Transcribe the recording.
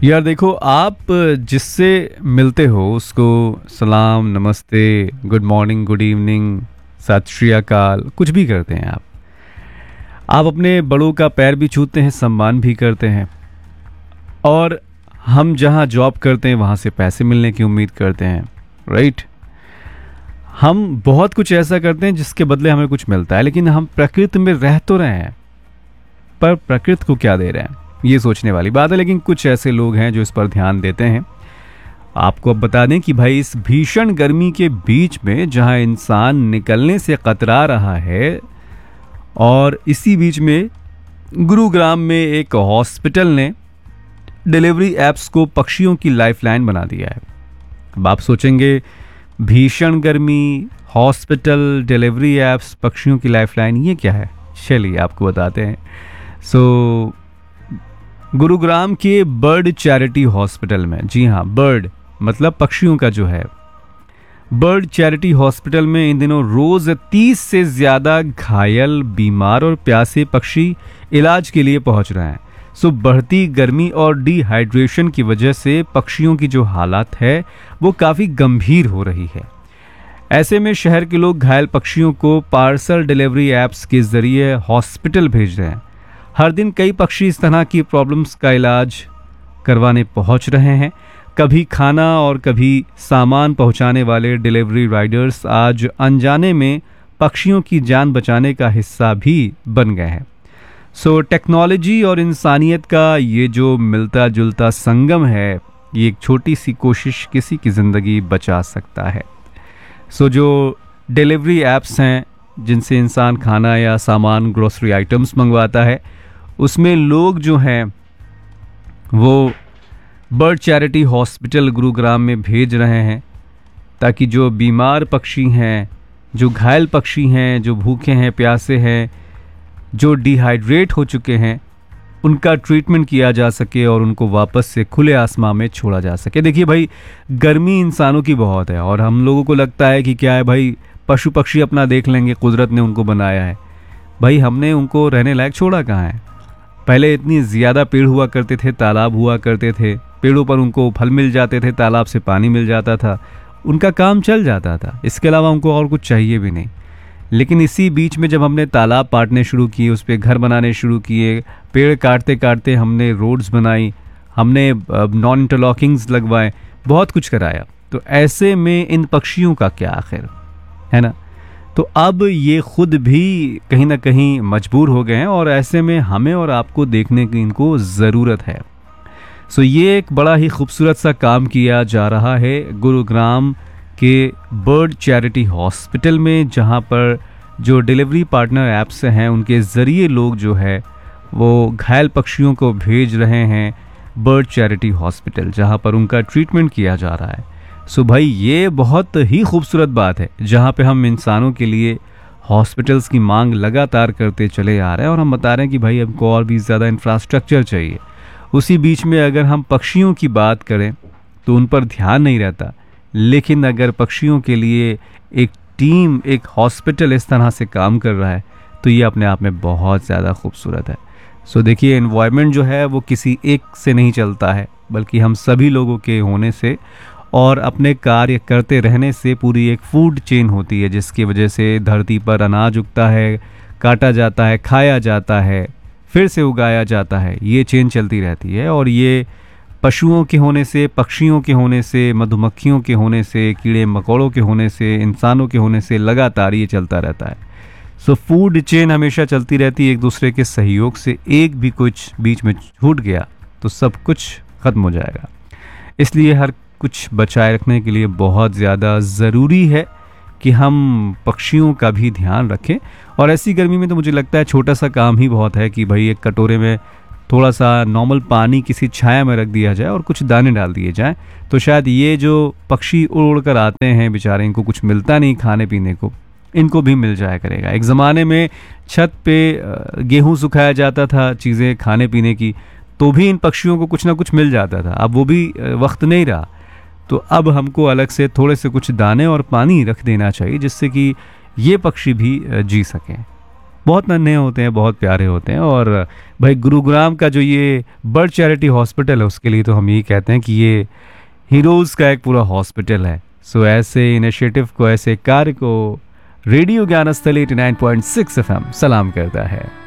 यार देखो, आप जिससे मिलते हो उसको सलाम, नमस्ते, गुड मॉर्निंग, गुड इवनिंग, सत श्री अकाल कुछ भी करते हैं आप अपने बड़ों का पैर भी छूते हैं, सम्मान भी करते हैं। और हम जहाँ जॉब करते हैं वहाँ से पैसे मिलने की उम्मीद करते हैं, राइट। हम बहुत कुछ ऐसा करते हैं जिसके बदले हमें कुछ मिलता है, लेकिन हम प्रकृति में रह तो रहे हैं, पर प्रकृति को क्या दे रहे हैं, ये सोचने वाली बात है। लेकिन कुछ ऐसे लोग हैं जो इस पर ध्यान देते हैं। आपको अब बता दें कि भाई इस भीषण गर्मी के बीच में जहां इंसान निकलने से कतरा रहा है, और इसी बीच में गुरुग्राम में एक हॉस्पिटल ने डिलीवरी ऐप्स को पक्षियों की लाइफलाइन बना दिया है। अब आप सोचेंगे भीषण गर्मी, हॉस्पिटल, डिलीवरी ऐप्स, पक्षियों की लाइफलाइन, ये क्या है? चलिए आपको बताते हैं। गुरुग्राम के बर्ड चैरिटी हॉस्पिटल में, जी हाँ, बर्ड मतलब पक्षियों का जो है, बर्ड चैरिटी हॉस्पिटल में इन दिनों रोज 30 से ज्यादा घायल, बीमार और प्यासे पक्षी इलाज के लिए पहुंच रहे हैं। बढ़ती गर्मी और डिहाइड्रेशन की वजह से पक्षियों की जो हालत है वो काफी गंभीर हो रही है। ऐसे में शहर के लोग घायल पक्षियों को पार्सल डिलीवरी ऐप्स के जरिए हॉस्पिटल भेज रहे हैं। हर दिन कई पक्षी इस तरह की प्रॉब्लम्स का इलाज करवाने पहुंच रहे हैं। कभी खाना और कभी सामान पहुंचाने वाले डिलीवरी राइडर्स आज अनजाने में पक्षियों की जान बचाने का हिस्सा भी बन गए हैं। टेक्नोलॉजी और इंसानियत का ये जो मिलता जुलता संगम है, ये एक छोटी सी कोशिश किसी की ज़िंदगी बचा सकता है। जो डिलीवरी ऐप्स हैं जिनसे इंसान खाना या सामान, ग्रोसरी आइटम्स मंगवाता है, उसमें लोग जो हैं वो बर्ड चैरिटी हॉस्पिटल गुरुग्राम में भेज रहे हैं, ताकि जो बीमार पक्षी हैं, जो घायल पक्षी हैं, जो भूखे हैं, प्यासे हैं, जो डिहाइड्रेट हो चुके हैं, उनका ट्रीटमेंट किया जा सके और उनको वापस से खुले आसमान में छोड़ा जा सके। देखिए भाई, गर्मी इंसानों की बहुत है और हम लोगों को लगता है कि क्या है भाई, पशु पक्षी अपना देख लेंगे, कुदरत ने उनको बनाया है। भाई हमने उनको रहने लायक छोड़ा कहाँ है? पहले इतनी ज़्यादा पेड़ हुआ करते थे, तालाब हुआ करते थे, पेड़ों पर उनको फल मिल जाते थे, तालाब से पानी मिल जाता था, उनका काम चल जाता था। इसके अलावा उनको और कुछ चाहिए भी नहीं। लेकिन इसी बीच में जब हमने तालाब पाटने शुरू किए, उस पर घर बनाने शुरू किए, पेड़ काटते काटते हमने रोड्स बनाई, हमने नॉन इंटरलॉकिंग्स लगवाए, बहुत कुछ कराया, तो ऐसे में इन पक्षियों का क्या आखिर, है ना? तो अब ये खुद भी कहीं ना कहीं मजबूर हो गए हैं और ऐसे में हमें और आपको देखने की इनको ज़रूरत है। ये एक बड़ा ही खूबसूरत सा काम किया जा रहा है गुरुग्राम के बर्ड चैरिटी हॉस्पिटल में, जहां पर जो डिलीवरी पार्टनर ऐप्स हैं उनके ज़रिए लोग जो है वो घायल पक्षियों को भेज रहे हैं बर्ड चैरिटी हॉस्पिटल, जहां पर उनका ट्रीटमेंट किया जा रहा है। भाई ये बहुत ही खूबसूरत बात है, जहां पे हम इंसानों के लिए हॉस्पिटल्स की मांग लगातार करते चले आ रहे हैं और हम बता रहे हैं कि भाई हमको और भी ज़्यादा इंफ्रास्ट्रक्चर चाहिए। उसी बीच में अगर हम पक्षियों की बात करें तो उन पर ध्यान नहीं रहता, लेकिन अगर पक्षियों के लिए एक टीम, एक हॉस्पिटल इस तरह से काम कर रहा है तो ये अपने आप में बहुत ज़्यादा खूबसूरत है। देखिए, एनवायरनमेंट जो है वो किसी एक से नहीं चलता है, बल्कि हम सभी लोगों के होने से और अपने कार्य करते रहने से पूरी एक फूड चेन होती है, जिसकी वजह से धरती पर अनाज उगता है, काटा जाता है, खाया जाता है, फिर से उगाया जाता है। ये चेन चलती रहती है और ये पशुओं के होने से, पक्षियों के होने से, मधुमक्खियों के होने से, कीड़े मकोड़ों के होने से, इंसानों के होने से लगातार ये चलता रहता है। फूड चेन हमेशा चलती रहती है एक दूसरे के सहयोग से। एक भी कुछ बीच में छूट गया तो सब कुछ ख़त्म हो जाएगा। इसलिए हर कुछ बचाए रखने के लिए बहुत ज़्यादा ज़रूरी है कि हम पक्षियों का भी ध्यान रखें। और ऐसी गर्मी में तो मुझे लगता है छोटा सा काम ही बहुत है कि भाई एक कटोरे में थोड़ा सा नॉर्मल पानी किसी छाया में रख दिया जाए और कुछ दाने डाल दिए जाएं, तो शायद ये जो पक्षी उड़ उड़ कर आते हैं बेचारे, इनको कुछ मिलता नहीं खाने पीने को, इनको भी मिल जाया करेगा। एक ज़माने में छत पे गेहूं सुखाया जाता था, चीज़ें खाने पीने की, तो भी इन पक्षियों को कुछ ना कुछ मिल जाता था। अब वो भी वक्त नहीं रहा, तो अब हमको अलग से थोड़े से कुछ दाने और पानी रख देना चाहिए, जिससे कि ये पक्षी भी जी सकें। बहुत नन्हे होते हैं, बहुत प्यारे होते हैं। और भाई गुरुग्राम का जो ये बर्ड चैरिटी हॉस्पिटल है उसके लिए तो हम यही कहते हैं कि ये हीरोज़ का एक पूरा हॉस्पिटल है। सो ऐसे इनिशिएटिव को, ऐसे कार्य को रेडियो ज्ञानस्थली 89.6 FM सलाम करता है।